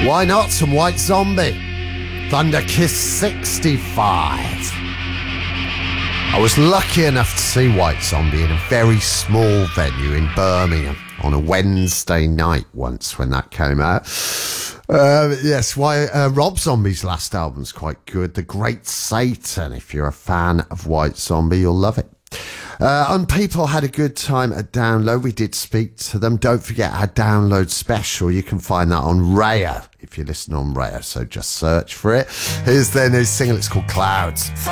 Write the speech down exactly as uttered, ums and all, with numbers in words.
Why not some White Zombie? Thunder Kiss sixty-five. I was lucky enough to see White Zombie in a very small venue in Birmingham on a Wednesday night once when that came out. Uh, yes, why uh, Rob Zombie's last album's quite good. The Great Satan. If you're a fan of White Zombie, you'll love it. Uh, and people had a good time at Download. We did speak to them. Don't forget our Download special. You can find that on Rayo if you listen on Rayo. So just search for it. Here's their new single. It's called Clouds.